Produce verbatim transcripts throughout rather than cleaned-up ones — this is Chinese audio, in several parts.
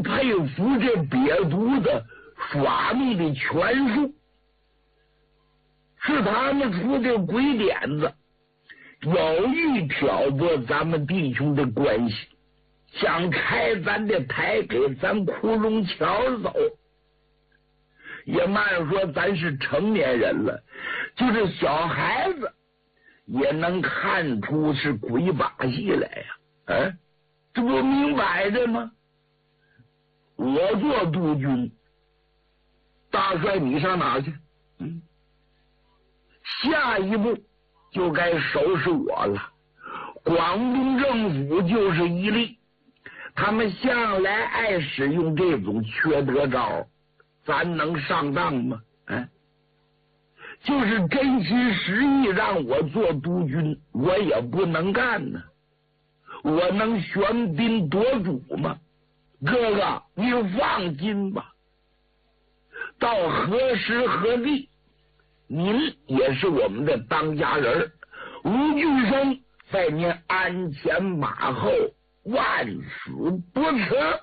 佩服这瘪犊子耍弄的权术，是他们出的鬼点子，有意挑拨咱们弟兄的关系，想拆咱的台，给咱窟窿桥走。也慢说咱是成年人了，就是小孩子也能看出是鬼把戏来呀！哎、啊，这不明摆着吗？我做督军，大帅你上哪去？嗯，下一步就该收拾我了。广东政府就是一例，他们向来爱使用这种缺德招，咱能上当吗？哎，就是真心实意让我做督军，我也不能干呢。我能喧宾夺主吗？哥哥，你放心吧，到何时何地，您也是我们的当家人，吴俊生在您鞍前马后，万死不辞。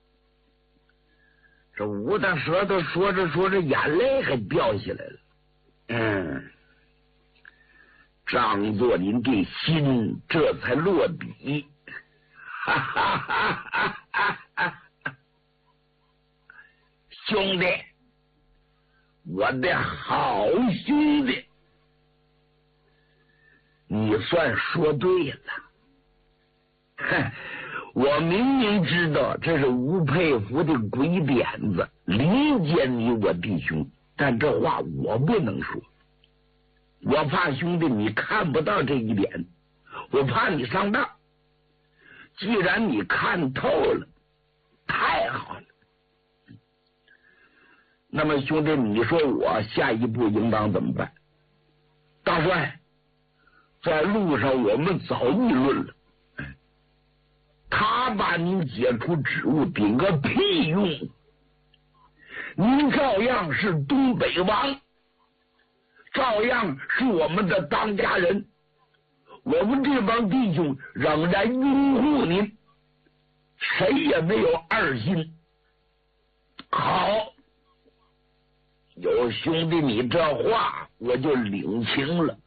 这吴大舌头说着说着，眼泪还掉下来了。嗯，张作霖这心这才落底。哈哈哈哈哈哈！兄弟，我的好兄弟，你算说对了。哼，我明明知道这是吴佩孚的鬼点子，理解你我弟兄，但这话我不能说，我怕兄弟你看不到这一点，我怕你上当。既然你看透了，太好了。那么兄弟，你说我下一步应当怎么办？大帅，在路上我们早议论了，他把您解除职务顶个屁用，您照样是东北王，照样是我们的当家人，我们这帮弟兄仍然拥护您，谁也没有二心。好，有兄弟你这话我就领情了。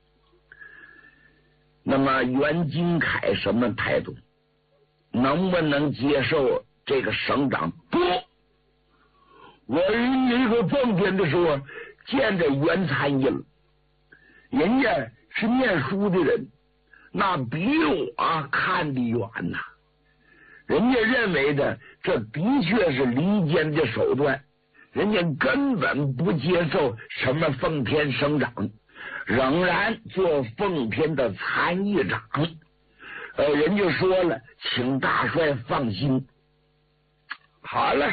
那么袁金凯什么态度？能不能接受这个省长？不，我那个奉天的时候见着袁参议了，人家是念书的人，那比我看得远呐、啊。人家认为的这的确是离间的手段，人家根本不接受什么奉天省长，仍然做奉天的参议长。呃，人就说了，请大帅放心。好了，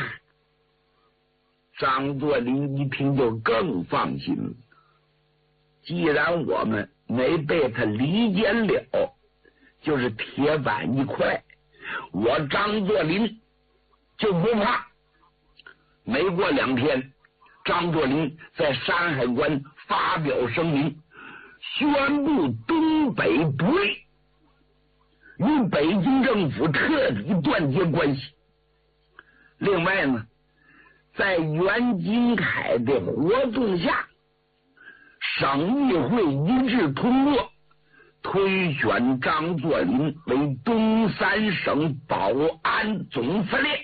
张作霖一听就更放心了。既然我们没被他离间了，就是铁板一块，我张作霖就不怕。没过两天，张作霖在山海关发表声明，宣布东北独立，与北京政府彻底断绝关系。另外呢，在袁金凯的活动下，省议会一致通过推选张作霖为东三省保安总司令。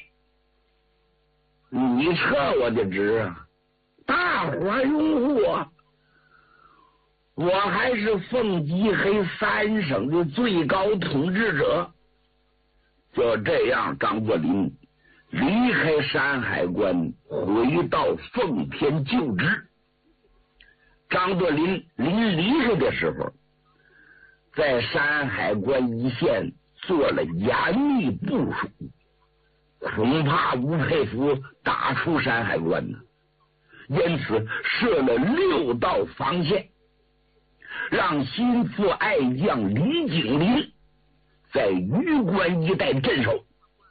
你撤我的职啊，大伙拥护我，我还是凤吉黑三省的最高统治者。就这样，张作霖离开山海关，回到奉天就职。张作霖临离开的时候，在山海关一线做了严密部署，恐怕吴佩孚打出山海关呢，因此设了六道防线，让心腹爱将李景林在榆关一带镇守。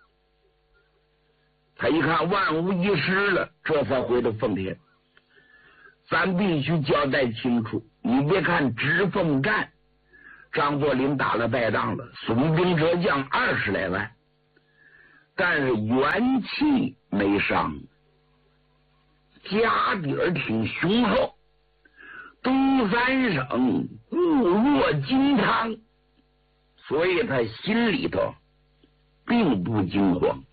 他一看万无一失了，这才回到奉天。咱必须交代清楚，你别看直奉战张作霖打了败仗了，损兵折将二十来万， 但是元气没伤，家底儿挺雄厚，东三省固若金汤，所以他心里头并不惊慌，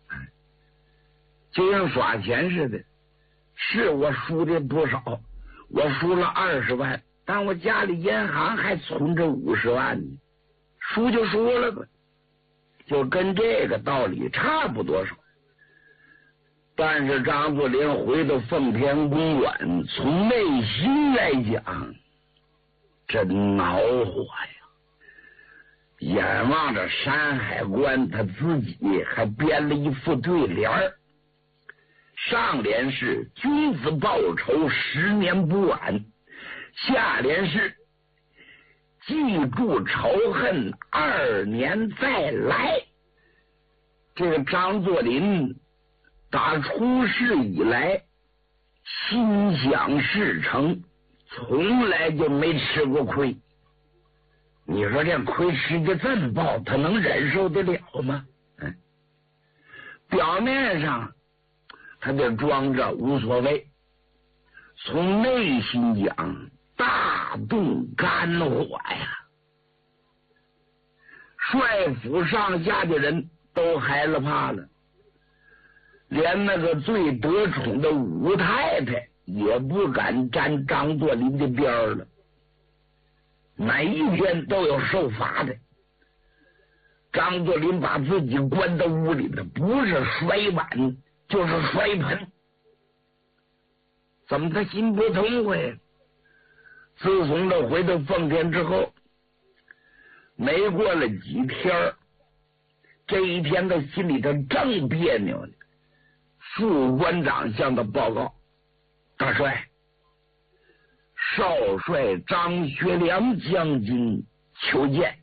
就像耍钱似的。是我输的不少，我输了二十万，但我家里银行还存着五十万呢，输就输了吧，就跟这个道理差不多少。但是张作霖回到奉天公馆，从内心来讲真恼火呀，眼望着山海关，他自己还编了一副对联儿，上联是君子报仇，十年不晚，下联是记住仇恨，二年再来。这个张作霖打出世以来，心想事成，从来就没吃过亏。你说这亏吃的这么暴，他能忍受得了吗？嗯，表面上他得装着无所谓，从内心讲大动肝火呀。帅府上下的人都害了怕了，连那个最得宠的武太太也不敢沾张作霖的边儿了，每一天都有受罚的。张作霖把自己关到屋里的，不是摔碗就是摔盆，怎么他心不痛快呀？自从他回到奉天之后，没过了几天，这一天他心里头正别扭呢。副官长向他报告：大帅，少帅张学良将军求见。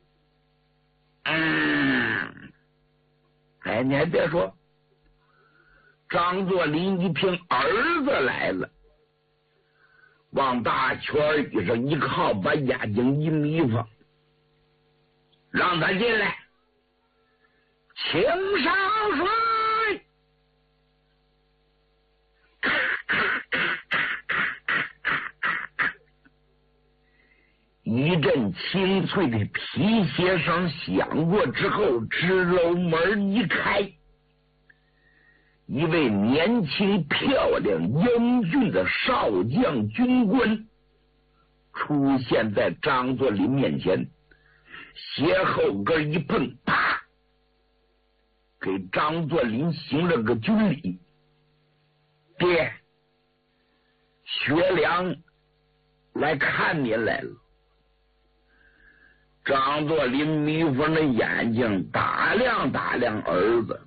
嗯，哎，你还别说，张作霖一听儿子来了，往大圈椅上一靠，把眼睛一眯缝，让他进来，请少帅。一阵清脆的皮鞋声响过之后，支楼门一开，一位年轻漂亮英俊的少将军官出现在张作霖面前，斜后跟一碰，啪，给张作霖行了个军礼。爹，学良来看您来了。张作霖眯缝的眼睛打量打量儿子，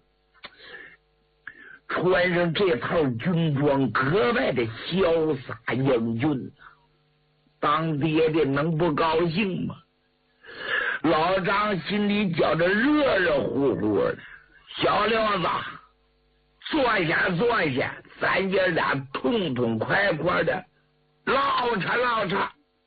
穿上这套军装格外的潇洒英俊，当爹的能不高兴吗？老张心里觉着热热乎乎的。小六子，坐下坐下，咱爷俩痛痛快快的唠扯唠扯。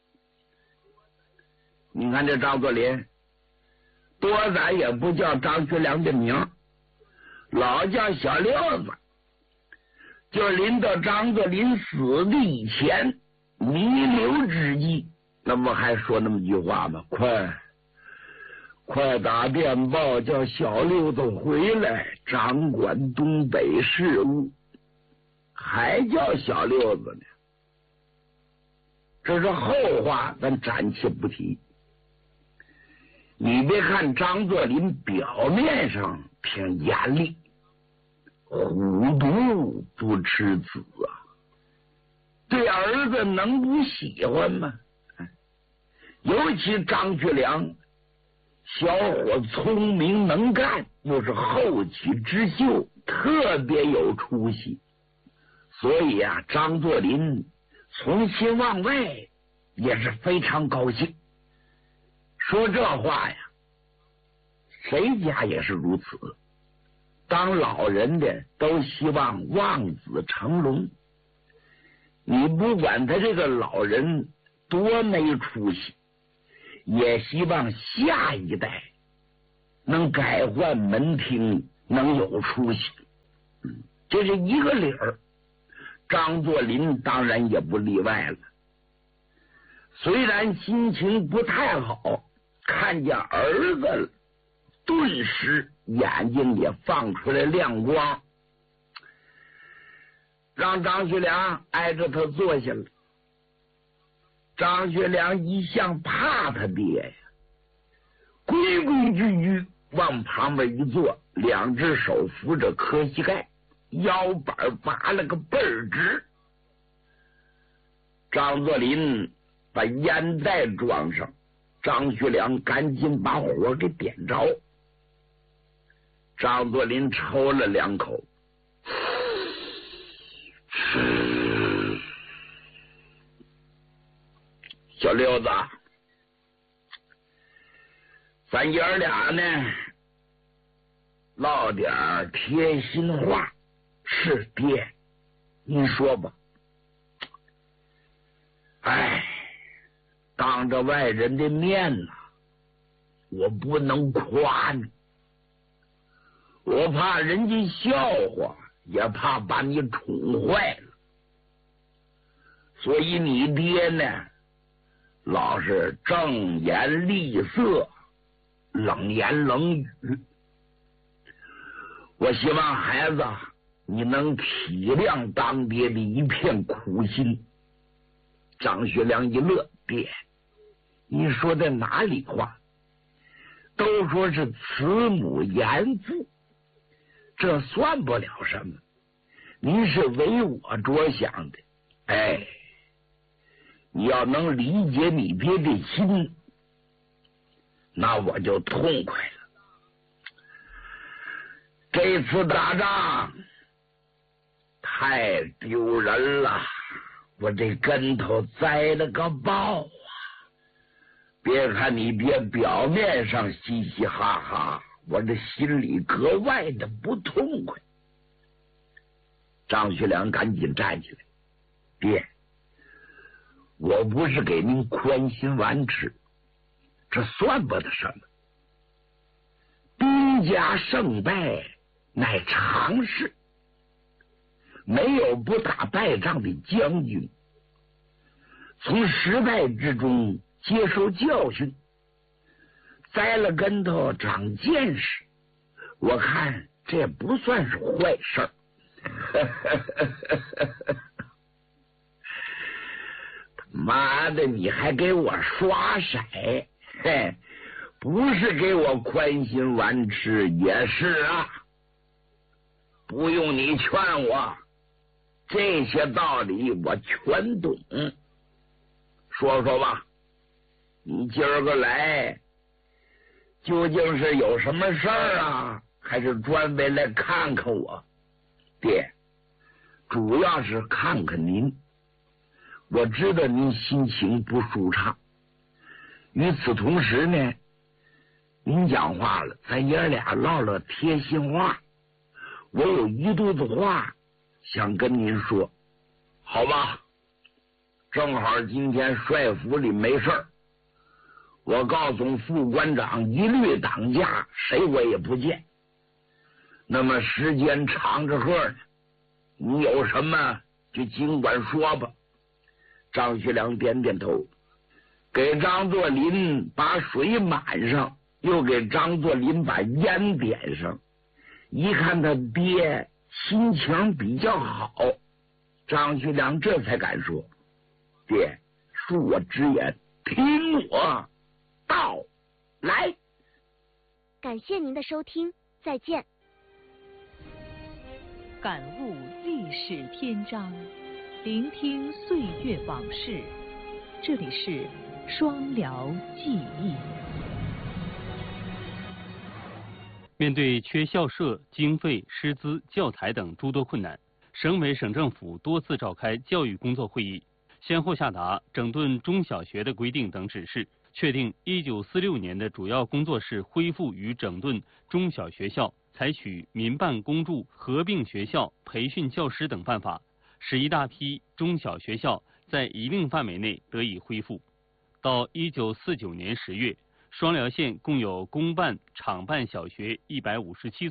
你看这张作霖，多咱也不叫张学良的名，老叫小六子。就临到张作霖死的以前，弥留之际，那么还说那么句话吗？快快打电报叫小六子回来掌管东北事务，还叫小六子呢。这是后话，咱暂且不提。你别看张作霖表面上挺严厉，虎毒不吃子啊，对儿子能不喜欢吗？尤其张学良小伙聪明能干，又是后起之秀，特别有出息，所以啊，张作霖从心往外也是非常高兴。说这话呀，谁家也是如此，当老人的都希望望子成龙，你不管他这个老人多没出息，也希望下一代能改换门庭， 能有出息。嗯，这是一个理儿。张作霖当然也不例外了。虽然心情不太好，看见儿子了，顿时眼睛也放出来亮光，让张学良挨着他坐下了。张学良一向怕他爹呀，规规矩矩往旁边一坐，两只手扶着磕膝盖，腰板拔了个倍儿直。张作霖把烟袋装上，张学良赶紧把火给点着。张作霖抽了两口，小六子，咱爷儿俩呢唠点贴心话。是爹，您说吧。哎，当着外人的面呐，我不能夸你，我怕人家笑话，也怕把你宠坏了。所以你爹呢，老是正言厉色，冷言冷语。我希望孩子你能体谅当爹的一片苦心。张学良一乐，爹，你说的哪里话？都说是慈母严父，这算不了什么。您是为我着想的，哎，你要能理解你爹的心，那我就痛快了。这次打仗太丢人了，我这跟头栽了个爆啊！别看你爹表面上嘻嘻哈哈，我这心里格外的不痛快。张学良赶紧站起来，爹，我不是给您宽心丸吃，这算不得什么。兵家胜败乃常事，没有不打败仗的将军。从失败之中接受教训，栽了跟头长见识，我看这也不算是坏事儿。妈的，你还给我刷色？嘿，不是给我宽心丸吃也是啊。不用你劝我，这些道理我全懂。说说吧，你今儿个来究竟是有什么事儿啊？还是专为来看看我？爹，主要是看看您。我知道您心情不舒畅，与此同时呢，您讲话了，咱爷俩唠唠贴心话。我有一肚子话想跟您说，好吧？正好今天帅府里没事儿，我告诉副官长一律挡驾，谁我也不见。那么时间长着喝呢，你有什么就尽管说吧。张学良点点头，给张作霖把水满上，又给张作霖把烟点上。一看他爹心情比较好，张学良这才敢说，爹，恕我直言，听我道来。 感谢您的收听，再见。 感悟历史篇章，聆听岁月往事。这里是双辽记忆。 面对缺校舍、经费、师资、教材等诸多困难，省委省政府多次召开教育工作会议，先后下达整顿中小学的规定等指示，确定一九四六年的主要工作是恢复与整顿中小学校，采取民办公助、合并学校、培训教师等办法，使一大批中小学校在一定范围内得以恢复。到一九四九年十月，双辽县共有公办、厂办小学一百五十七所，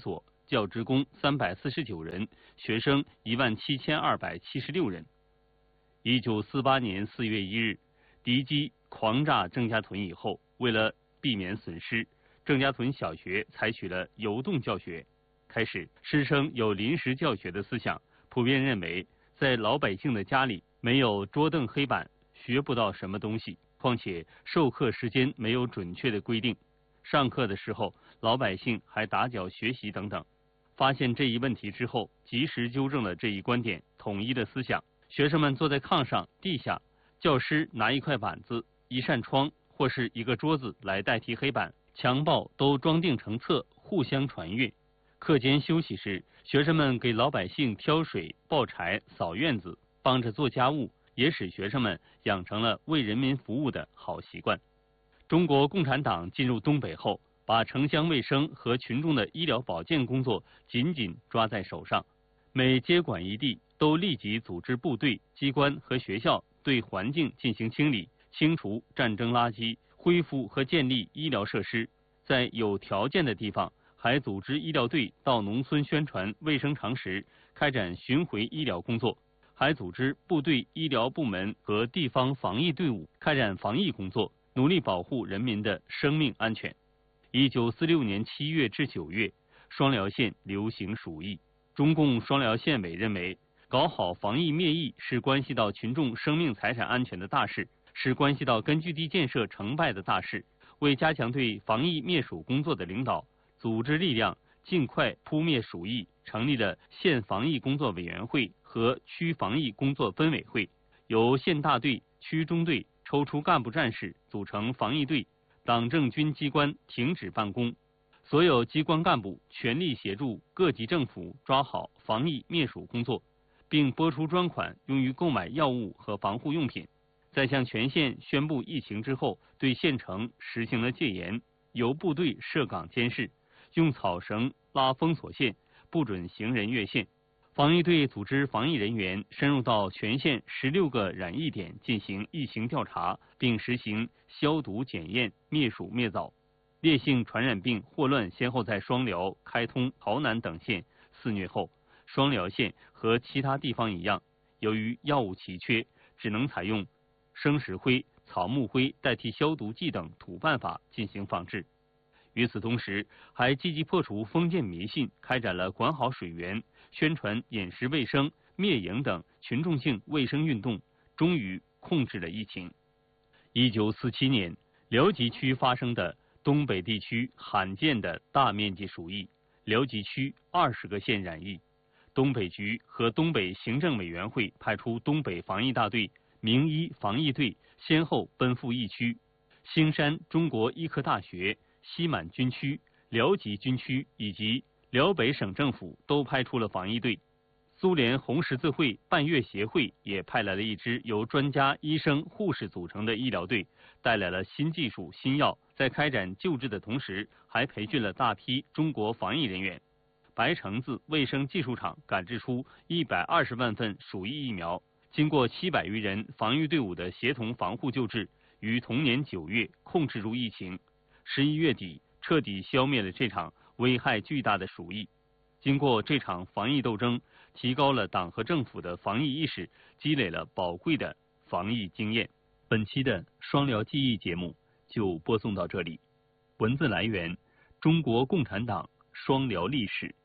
教职工三百四十九人，学生一万七千二百七十六人。一九四八年四月一日，敌机狂炸郑家屯以后，为了避免损失，郑家屯小学采取了游动教学。开始，师生有临时教学的思想，普遍认为在老百姓的家里没有桌凳黑板，学不到什么东西。况且授课时间没有准确的规定，上课的时候老百姓还打搅学习等等。发现这一问题之后，及时纠正了这一观点，统一的思想。学生们坐在炕上、地下，教师拿一块板子、一扇窗或是一个桌子来代替黑板，墙报都装订成册，互相传阅。课间休息时，学生们给老百姓挑水、抱柴、扫院子，帮着做家务，也使学生们养成了为人民服务的好习惯。中国共产党进入东北后，把城乡卫生和群众的医疗保健工作紧紧抓在手上，每接管一地，都立即组织部队、机关和学校对环境进行清理，清除战争垃圾，恢复和建立医疗设施。在有条件的地方，还组织医疗队到农村宣传卫生常识，开展巡回医疗工作，还组织部队、医疗部门和地方防疫队伍开展防疫工作，努力保护人民的生命安全。一九四六年七月至九月，双辽县流行鼠疫。中共双辽县委认为，搞好防疫灭疫是关系到群众生命财产安全的大事，是关系到根据地建设成败的大事。为加强对防疫灭鼠工作的领导，组织力量尽快扑灭鼠疫，成立了县防疫工作委员会和区防疫工作分委会，由县大队、区中队抽出干部战士组成防疫队，党政军机关停止办公，所有机关干部全力协助各级政府抓好防疫灭鼠工作，并拨出专款用于购买药物和防护用品。在向全县宣布疫情之后，对县城实行了戒严，由部队设岗监视，用草绳拉封锁线，不准行人越线。防疫队组织防疫人员深入到全县十六个染疫点进行疫情调查，并实行消毒检验、灭鼠灭蚤。烈性传染病霍乱先后在双辽、开通、洮南等县肆虐后，双辽县和其他地方一样，由于药物奇缺，只能采用生石灰、草木灰代替消毒剂等土办法进行防治。与此同时，还积极破除封建迷信，开展了管好水源、宣传饮食卫生、灭蝇等群众性卫生运动，终于控制了疫情。一九四七年，辽吉区发生的东北地区罕见的大面积鼠疫，辽吉区二十个县染疫。东北局和东北行政委员会派出东北防疫大队、名医防疫队先后奔赴疫区。兴山中国医科大学、西满军区、辽吉军区以及辽北省政府都派出了防疫队。苏联红十字会半月协会也派来了一支由专家、医生、护士组成的医疗队，带来了新技术、新药，在开展救治的同时，还培训了大批中国防疫人员。白城子卫生技术厂赶制出一百二十万份鼠疫疫苗，经过七百余人防御队伍的协同防护救治，于同年九月控制住疫情。十一月底，彻底消灭了这场危害巨大的鼠疫。经过这场防疫斗争，提高了党和政府的防疫意识，积累了宝贵的防疫经验。本期的双辽记忆节目就播送到这里。文字来源：中国共产党双辽历史。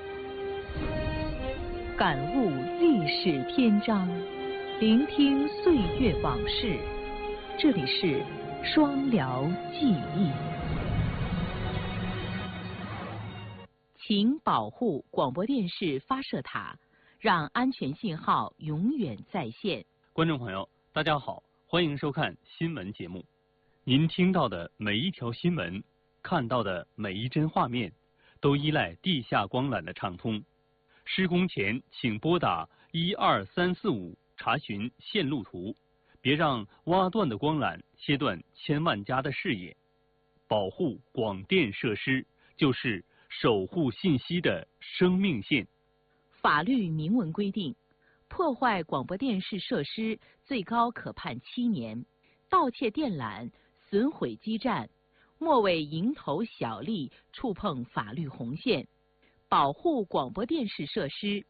感悟历史篇章，聆听岁月往事。这里是双辽记忆。请保护广播电视发射塔，让安全信号永远在线。 观众朋友，大家好，欢迎收看新闻节目。您听到的每一条新闻，看到的每一帧画面，都依赖地下光缆的畅通。施工前请拨打一二三四五查询线路图，别让挖断的光缆切断千万家的视野。保护广电设施，就是守护信息的生命线。 法律明文规定，破坏广播电视设施最高可判七年，盗窃电缆、损毁基站，莫为蝇头小利触碰法律红线。 保护广播电视设施。